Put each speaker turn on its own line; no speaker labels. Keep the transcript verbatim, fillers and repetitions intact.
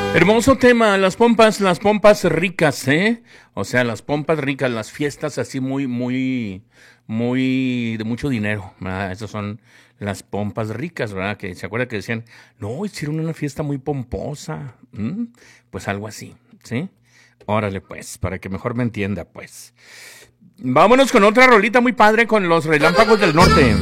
Hermoso tema, las pompas, las pompas ricas, ¿eh? O sea, las pompas ricas, las fiestas así muy, muy, muy, de mucho dinero, ¿verdad? Esas son las pompas ricas, ¿verdad? Que se acuerda que decían, no, hicieron una fiesta muy pomposa, ¿m? Pues algo así, ¿sí? Órale, pues, para que mejor me entienda, pues. Vámonos con otra rolita muy padre con los Relámpagos del Norte.